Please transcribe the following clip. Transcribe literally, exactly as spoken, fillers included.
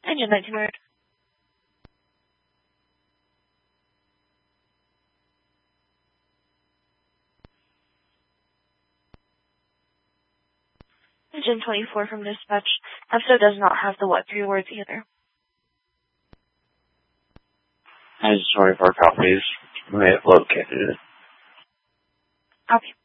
Engine nineteen hundred. Engine twenty-four from dispatch. F S O does not have the what three words either. Engine twenty-four copies. We have located it. Copy.